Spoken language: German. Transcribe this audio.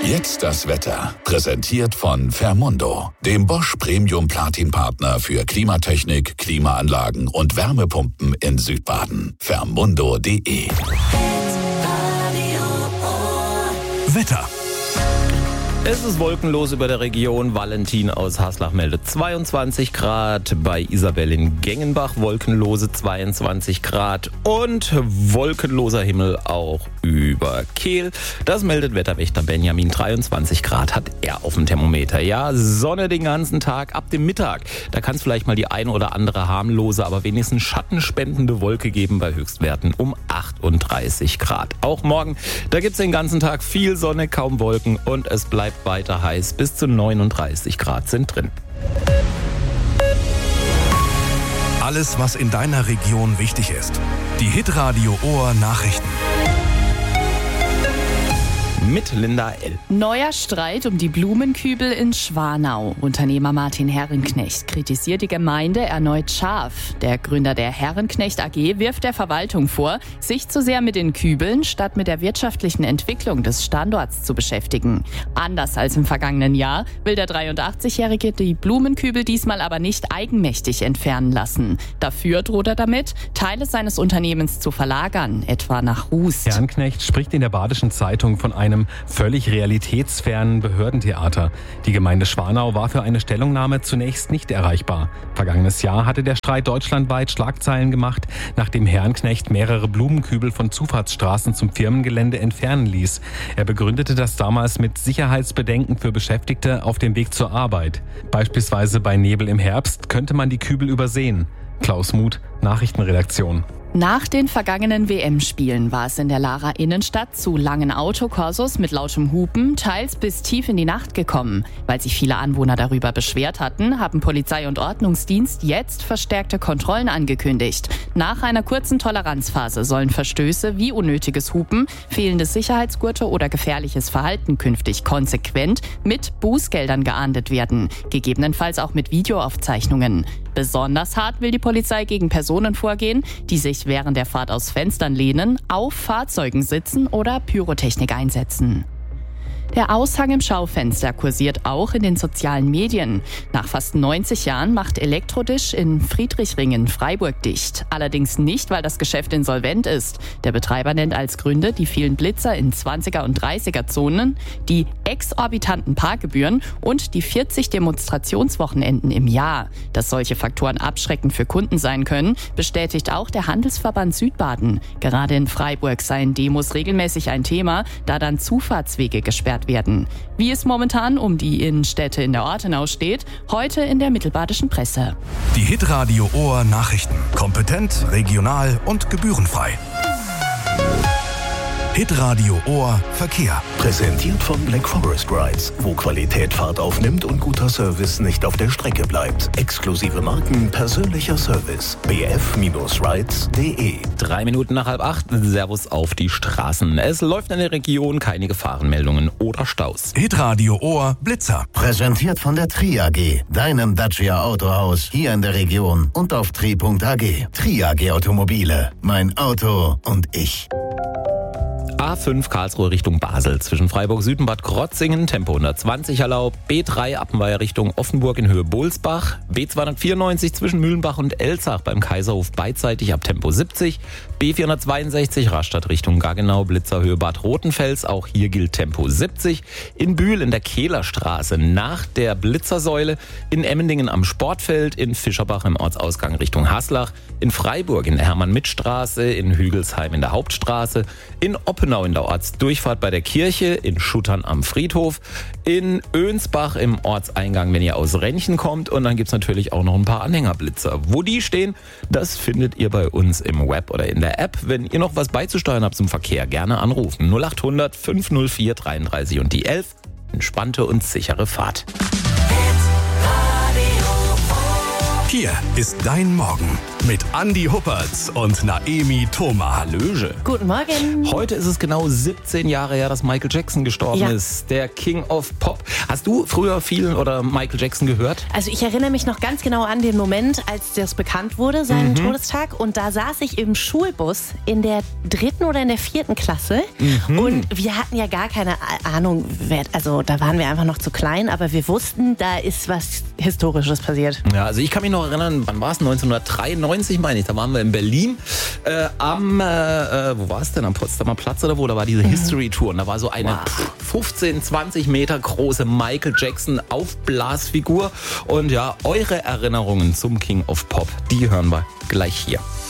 Jetzt das Wetter. Präsentiert von Fermundo, dem Bosch Premium Platin Partner für Klimatechnik, Klimaanlagen und Wärmepumpen in Südbaden. Fermundo.de. Wetter. Es ist wolkenlos über der Region. Valentin aus Haslach meldet 22 Grad. Bei Isabel in Gengenbach wolkenlose 22 Grad. Und wolkenloser Himmel auch über Kehl. Das meldet Wetterwächter Benjamin. 23 Grad hat er auf dem Thermometer. Ja, Sonne den ganzen Tag. Ab dem Mittag, da kann es vielleicht mal die eine oder andere harmlose, aber wenigstens schattenspendende Wolke geben bei Höchstwerten um 38 Grad. Auch morgen, da gibt es den ganzen Tag viel Sonne, kaum Wolken und es bleibt weiter heiß. Bis zu 39 Grad sind drin. Alles, was in deiner Region wichtig ist. Die Hitradio Ohr Nachrichten. Mit Linda L. Neuer Streit um die Blumenkübel in Schwanau. Unternehmer Martin Herrenknecht kritisiert die Gemeinde erneut scharf. Der Gründer der Herrenknecht AG wirft der Verwaltung vor, sich zu sehr mit den Kübeln statt mit der wirtschaftlichen Entwicklung des Standorts zu beschäftigen. Anders als im vergangenen Jahr will der 83-Jährige die Blumenkübel diesmal aber nicht eigenmächtig entfernen lassen. Dafür droht er damit, Teile seines Unternehmens zu verlagern, etwa nach Rust. Herrenknecht spricht in der Badischen Zeitung von einem völlig realitätsfernen Behördentheater. Die Gemeinde Schwanau war für eine Stellungnahme zunächst nicht erreichbar. Vergangenes Jahr hatte der Streit deutschlandweit Schlagzeilen gemacht, nachdem Herrenknecht mehrere Blumenkübel von Zufahrtsstraßen zum Firmengelände entfernen ließ. Er begründete das damals mit Sicherheitsbedenken für Beschäftigte auf dem Weg zur Arbeit. Beispielsweise bei Nebel im Herbst könnte man die Kübel übersehen. Klaus Muth, Nachrichtenredaktion. Nach den vergangenen WM-Spielen war es in der Lahrer Innenstadt zu langen Autokorsos mit lautem Hupen, teils bis tief in die Nacht gekommen. Weil sich viele Anwohner darüber beschwert hatten, haben Polizei und Ordnungsdienst jetzt verstärkte Kontrollen angekündigt. Nach einer kurzen Toleranzphase sollen Verstöße wie unnötiges Hupen, fehlende Sicherheitsgurte oder gefährliches Verhalten künftig konsequent mit Bußgeldern geahndet werden, gegebenenfalls auch mit Videoaufzeichnungen. Besonders hart will die Polizei gegen Personen vorgehen, die sich während der Fahrt aus Fenstern lehnen, auf Fahrzeugen sitzen oder Pyrotechnik einsetzen. Der Aushang im Schaufenster kursiert auch in den sozialen Medien. Nach fast 90 Jahren macht Elektrodisch in Friedrichringen Freiburg dicht. Allerdings nicht, weil das Geschäft insolvent ist. Der Betreiber nennt als Gründe die vielen Blitzer in 20er- und 30er-Zonen, die exorbitanten Parkgebühren und die 40 Demonstrationswochenenden im Jahr. Dass solche Faktoren abschreckend für Kunden sein können, bestätigt auch der Handelsverband Südbaden. Gerade in Freiburg seien Demos regelmäßig ein Thema, da dann Zufahrtswege gesperrt werden. Wie es momentan um die Innenstädte in der Ortenau steht, heute in der Mittelbadischen Presse. Die Hitradio Ohr Nachrichten. Kompetent, regional und gebührenfrei. Hitradio Ohr Verkehr. Präsentiert von Black Forest Rides, wo Qualität Fahrt aufnimmt und guter Service nicht auf der Strecke bleibt. Exklusive Marken, persönlicher Service. bf-rides.de. 3 Minuten nach 7:30. Servus auf die Straßen. Es läuft in der Region keine Gefahrenmeldungen oder Staus. Hitradio Ohr Blitzer. Präsentiert von der Tri AG, deinem Dacia Autohaus hier in der Region und auf tri.ag. Tri AG Automobile, mein Auto und ich. A5 Karlsruhe Richtung Basel. Zwischen Freiburg Süd und Bad Krotzingen Tempo 120 erlaubt. B3 Appenweier Richtung Offenburg in Höhe Bohlsbach. B294 zwischen Mühlenbach und Elzach beim Kaiserhof beidseitig ab Tempo 70. B462 Rastatt Richtung Gaggenau Blitzerhöhe Bad Rotenfels. Auch hier gilt Tempo 70. In Bühl in der Kehlerstraße nach der Blitzersäule. In Emmendingen am Sportfeld. In Fischerbach im Ortsausgang Richtung Haslach. In Freiburg in der Hermann-Mitt-Straße. In Hügelsheim in der Hauptstraße. In Oppenau in der Ortsdurchfahrt bei der Kirche, in Schuttern am Friedhof, in Önsbach im Ortseingang, wenn ihr aus Renchen kommt. Und dann gibt es natürlich auch noch ein paar Anhängerblitzer. Wo die stehen, das findet ihr bei uns im Web oder in der App. Wenn ihr noch was beizusteuern habt zum Verkehr, gerne anrufen. 0800 504 33 und die 11. Entspannte und sichere Fahrt. Hier ist dein Morgen. mit Andi Huppertz und Naemi Thoma. Hallöche. Guten Morgen. Heute ist es genau 17 Jahre her, dass Michael Jackson gestorben ist. Der King of Pop. Hast du früher viel oder Michael Jackson gehört? Also ich erinnere mich noch ganz genau an den Moment, als das bekannt wurde, seinen Todestag. Und da saß ich im Schulbus in der 3. oder in der 4. Klasse. Und wir hatten ja gar keine Ahnung, also da waren wir einfach noch zu klein. Aber wir wussten, da ist was Historisches passiert. Ja, also ich kann mich noch erinnern, wann war es? 1993 meine ich. Da waren wir in Berlin wo war es denn? Am Potsdamer Platz oder wo? Da war diese History-Tour. Und da war so eine 15, 20 Meter große Michael Jackson Aufblasfigur. Und ja, eure Erinnerungen zum King of Pop, die hören wir gleich hier.